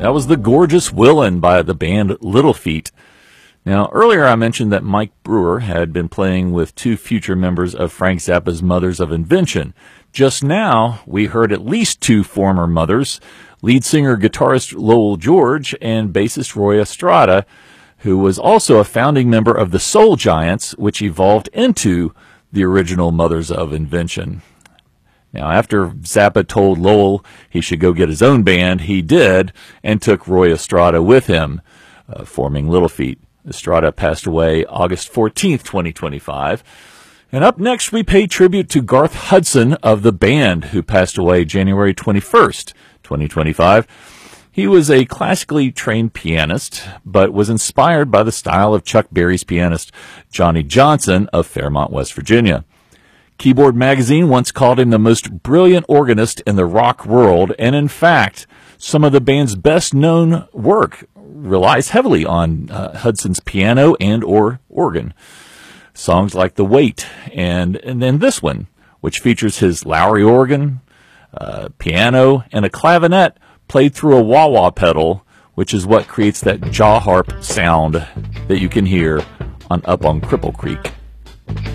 That was The Gorgeous Willin' by the band Little Feat. Now, earlier I mentioned that Mike Brewer had been playing with two future members of Frank Zappa's Mothers of Invention. Just now, we heard at least two former Mothers, lead singer-guitarist Lowell George and bassist Roy Estrada, who was also a founding member of the Soul Giants, which evolved into the original Mothers of Invention. Now, after Zappa told Lowell he should go get his own band, he did, and took Roy Estrada with him, forming Little Feat. Estrada passed away August 14th, 2025. And up next, we pay tribute to Garth Hudson of the band, who passed away January 21st, 2025. He was a classically trained pianist, but was inspired by the style of Chuck Berry's pianist Johnny Johnson of Fairmont, West Virginia. Keyboard Magazine once called him the most brilliant organist in the rock world, and in fact, some of the band's best-known work relies heavily on Hudson's piano and or organ. Songs like The Weight and then this one, which features his Lowrey organ, piano, and a clavinet played through a wah-wah pedal, which is what creates that jaw harp sound that you can hear Up on Cripple Creek.